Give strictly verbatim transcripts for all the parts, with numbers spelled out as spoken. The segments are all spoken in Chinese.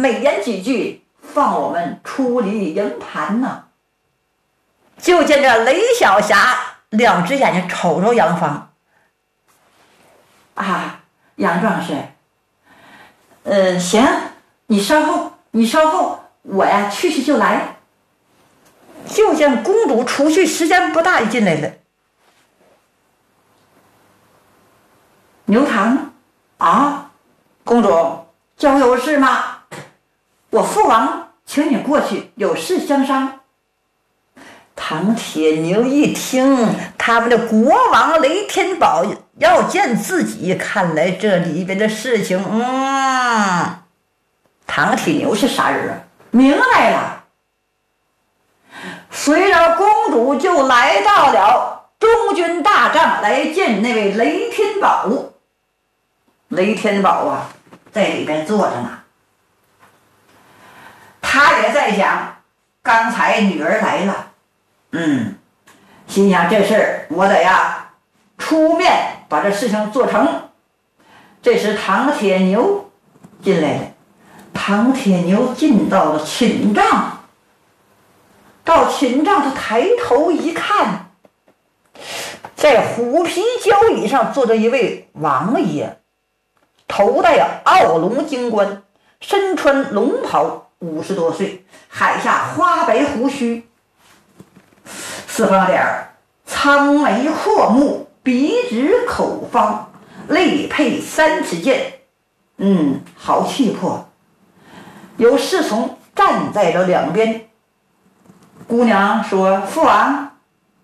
美言几句，放我们出离营盘呢。就见这雷小霞两只眼睛瞅着杨芳，啊，杨壮士，呃，行，你稍后，你稍后，我呀去去就来。就见公主出去时间不大，就进来了。牛堂啊，公主，叫我有事吗？我父王请你过去，有事相商。唐铁牛一听，他们的国王雷天宝要见自己，看来这里边的事情，嗯，唐铁牛是啥人啊？明白了。随着公主就来到了中军大帐，来见那位雷天宝。雷天宝啊，在里边坐着呢。他也在想，刚才女儿来了，嗯，心想这事儿我得呀出面把这事情做成。这时唐铁牛进来了，唐铁牛进到了寝帐，到寝帐他抬头一看，在虎皮交椅上坐着一位王爷，头戴傲龙金冠，身穿龙袍，五十多岁，海下花白胡须，四方脸，苍眉阔目，鼻直口方，肋佩三尺剑，嗯，好气魄。有侍从站在了两边。姑娘说：“父王，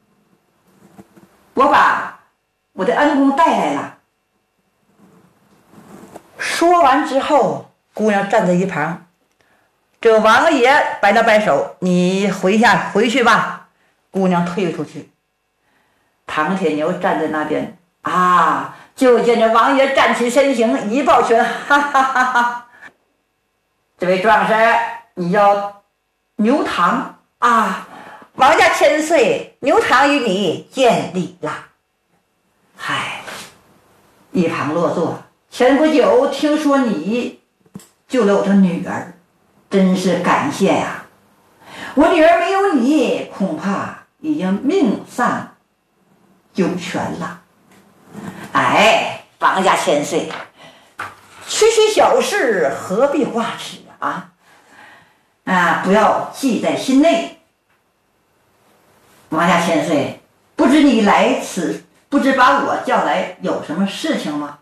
我把我的恩公带来了。”说完之后，姑娘站在一旁。这王爷摆了摆手：“你回下回去吧。”姑娘退出去。唐铁牛站在那边啊，就见这王爷站起身形，一抱拳：“哈哈哈哈！这位壮士，你叫牛堂啊，王家千岁，牛堂与你见礼了。”嗨，一旁落座。前不久听说你救了我的女儿，真是感谢呀！我女儿没有你，恐怕已经命丧九泉了。哎，王家千岁，区区小事何必挂齿啊？啊，不要记在心内。王家千岁，不知你来此，不知把我叫来有什么事情吗？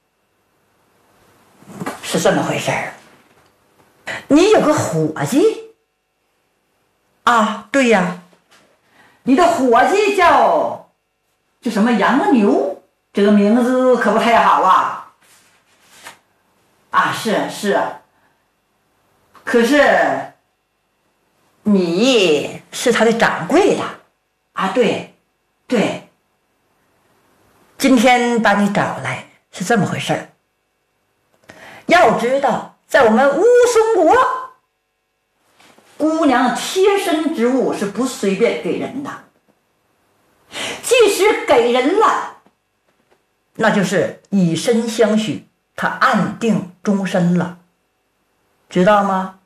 是这么回事儿。你有个伙计啊？对呀，你的伙计叫就什么杨牛，这个名字可不太好啊。啊，是是啊。可是你是他的掌柜的啊？对对，今天把你找来是这么回事儿。要知道，在我们乌松国，姑娘贴身之物是不随便给人的，即使给人了，那就是以身相许，他暗定终身了，知道吗？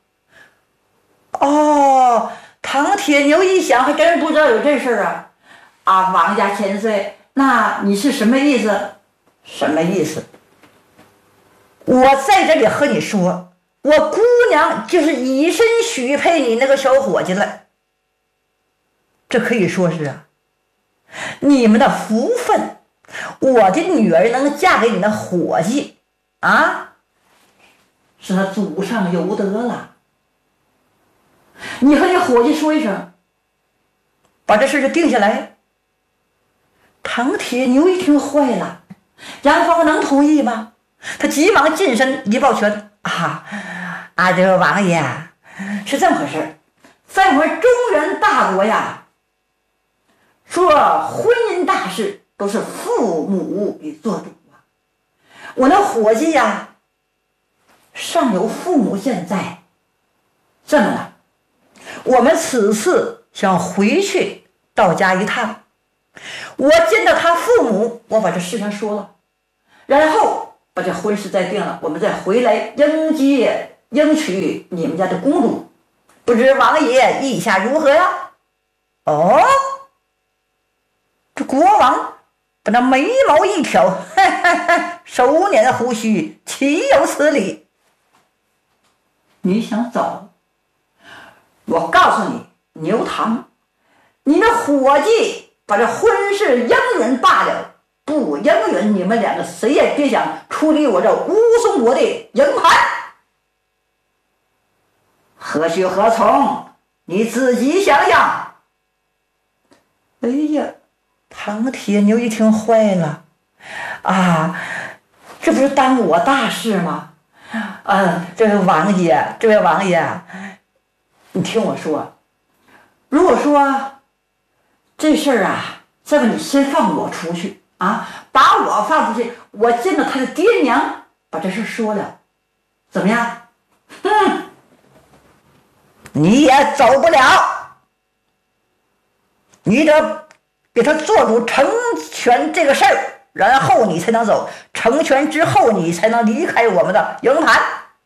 哦，唐铁牛一想，还真不知道有这事儿啊！啊，王家千岁，那你是什么意思？什么意思？我在这里和你说，我姑娘就是以身许配你那个小伙计了。这可以说是啊，你们的福分。我的女儿能嫁给你那伙计啊，是他祖上有德了。你和你伙计说一声，把这事就定下来。唐铁牛一听坏了，杨芳能同意吗？他急忙近身一抱拳：“啊啊，这个王爷是这么回事，在我们中原大国呀，说婚姻大事都是父母给做主啊。我那伙计呀，上有父母健在，这么的，我们此次想回去到家一趟，我见到他父母，我把这事情说了，然后把这婚事再定了，我们再回来迎接迎娶你们家的公主，不知王爷意下如何呀？哦，这国王把那眉毛一挑，嘿嘿嘿，手捻胡须，岂有此理！你想走？我告诉你，牛堂，你的伙计把这婚事应允罢了，不应允，你们两个谁也别想处理我这乌松国的营盘。何去何从？你自己想想。哎呀，唐铁牛一听坏了啊，这不是耽误我大事吗？嗯，这位王爷，这位王爷，你听我说，如果说这事儿啊，这么你先放我出去啊，把我放出去，我见到他的爹娘，把这事说了，怎么样？哼，你也走不了，你得给他做主成全这个事儿。然后你才能走，成全之后你才能离开我们的营盘。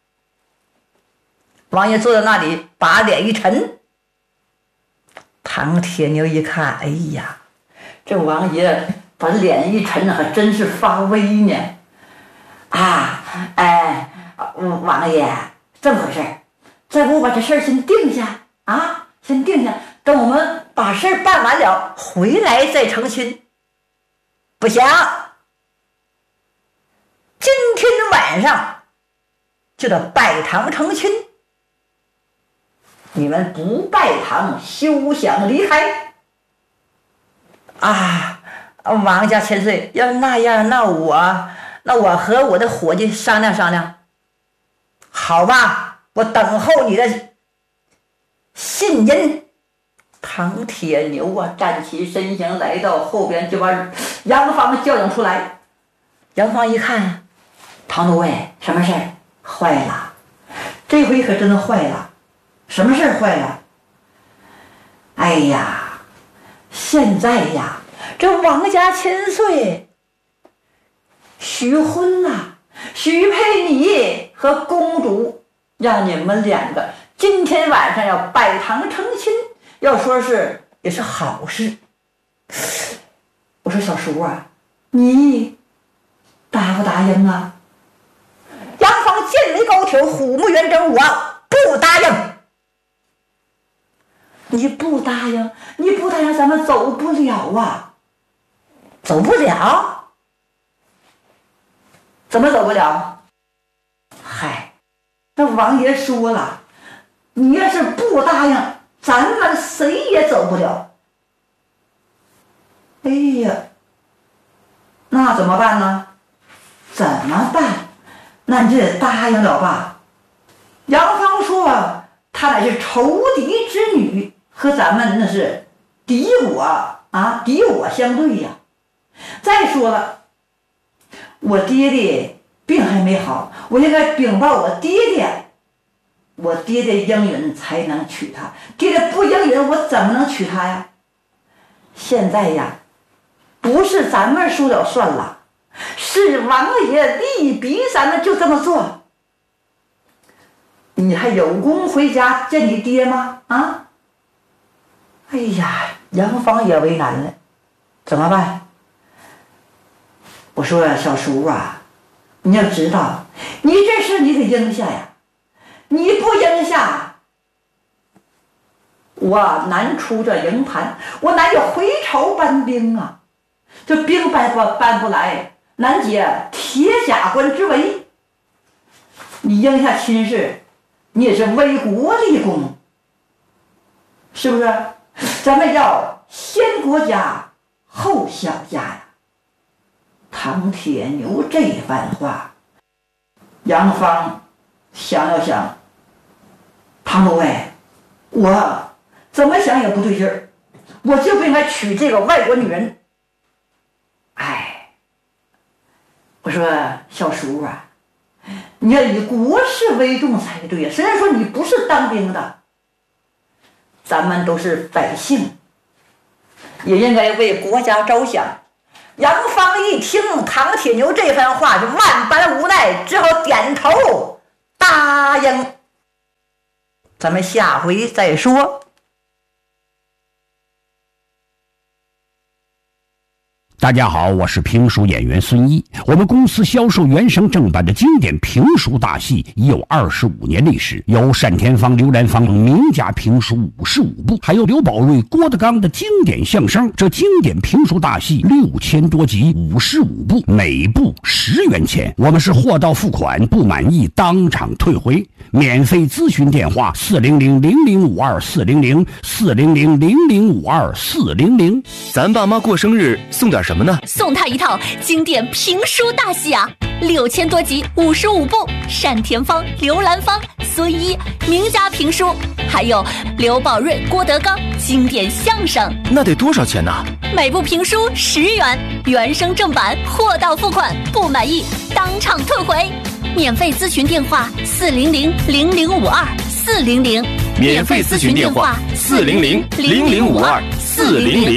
王爷坐在那里，把脸一沉。唐铁牛一看，哎呀，这王爷把脸一沉，还真是发威呢。啊，哎，王爷，这么回事，再不把这事儿先定下啊，先定下，等我们把事儿办完了，回来再成亲。不行，今天晚上就得拜堂成亲。你们不拜堂，休想离开。啊，王家千岁，要那样，那我那我和我的伙计商量商量，好吧？我等候你的信音。唐铁牛啊，站起身形来到后边，就把杨芳叫领出来。杨芳一看，唐都尉，什么事儿？坏了，这回可真的坏了。什么事儿坏了？哎呀，现在呀，这王家千岁许婚了，许配你和公主，让你们两个今天晚上要拜堂成亲。要说是也是好事。我说小叔啊，你答不答应啊？杨芳剑眉高挑，虎目圆睁，我不答应。你不答应，你不答应，咱们走不了啊！走不了？怎么走不了？嗨，那王爷说了，你要是不答应，咱们谁也走不了。哎呀，那怎么办呢？怎么办？那你就得答应了吧。杨芳说，她乃是仇敌之女，和咱们那是敌我啊，敌我相对呀。再说了，我爹爹病还没好，我应该禀报我爹爹，我爹爹应允才能娶她，爹爹不应允，我怎么能娶她呀？现在呀，不是咱们说了算了，是王爷力逼咱们就这么做。你还有功回家见你爹吗？啊！哎呀，杨芳也为难了，怎么办？我说小叔啊，你要知道，你这事你得应下呀，你不应下，我难出这营盘，我难有回朝搬兵啊，这兵搬不搬不来，难解铁甲关之围。你应下亲事，你也是为国立功，是不是？咱们要先国家后小家呀。唐铁牛这番话，杨芳想了想，唐都尉，我怎么想也不对劲儿，我就不应该娶这个外国女人。哎，我说小叔啊，你要以国事为重才对呀。虽然说你不是当兵的，咱们都是百姓，也应该为国家着想。杨芳一听唐铁牛这番话，就万般无奈，只好点头答应。 咱们下回再说。 大家好，我是评书演员孙一。我们公司销售原声正版的经典评书大戏已有二十五年历史，有单田芳、刘兰芳名家评书五十五部，还有刘宝瑞、郭德纲的经典相声。这经典评书大戏六千多集，五十五部，每部十元钱。我们是货到付款，不满意当场退回。免费咨询电话：四零零零零五二四零零四零零零零五二四零零。 咱爸妈过生日送点什么呢？ 送他一套经典评书大戏啊，六千多集，五十五部，单田芳、刘兰芳、孙一名家评书，还有刘宝瑞、郭德纲经典相声。 那得多少钱呢？ 每部评书十元，原声正版，货到付款，不满意当场退回。免费咨询电话：四零零零零五二四零零。 免费咨询电话：四零零零零五二四零零。